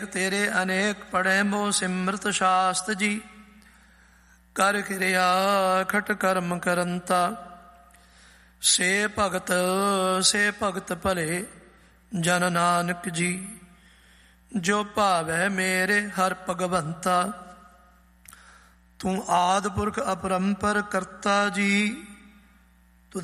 ਤੇਰੇ ਅਨੇਕ ਪੜ੍ਹੇ ਮੋ ਸਿਮਰਤ ਸ਼ਾਸਤ ਜੀ। ਕਰ ਕਿਰਿਆ ਖਟ ਕਰਮ ਕਰੰਤਾ, ਸੇ ਭਗਤ ਭਲੇ ਜਨ ਨਾਨਕ ਜੀ। ਜੋ ਭਾਵੈ ਮੇਰੇ ਹਰ ਭਗਵੰਤਾ, ਤੂੰ ਆਦਿ ਪੁਰਖ ਅਪਰੰਪਰ ਕਰਤਾ ਜੀ।